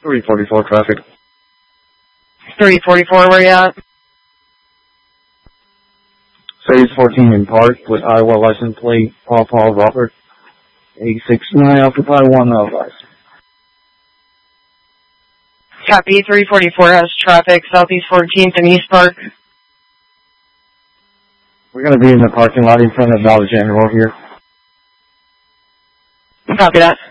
344 traffic. 344, where you at? Phase 14 in Park with Iowa license plate Paul Robert 869 Occupy 1 Advice. Copy, 344 has traffic, Southeast 14th and East Park. We're going to be in the parking lot in front of Dollar General here. Copy that.